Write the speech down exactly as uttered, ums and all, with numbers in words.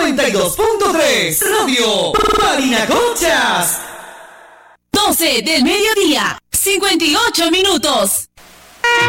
noventa y dos punto tres. Radio Parinacochas. doce del mediodía, cincuenta y ocho minutos.